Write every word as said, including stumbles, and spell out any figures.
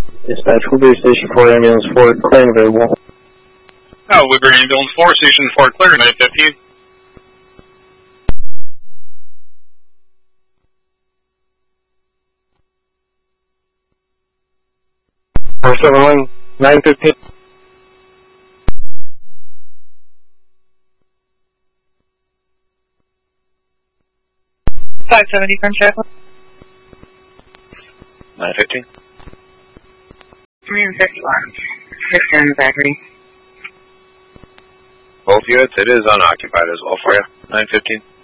Dispatch, Woodbury Station four, ambulance four, clearing available. Oh, Woodbury Ambulance four, Station four, clear, nine fifteen. four seven one, nine fifteen. five seventy from Chaplain. nine fifteen. three fifty-one. Six in the battery. Both units, it is unoccupied as well for you. nine fifteen.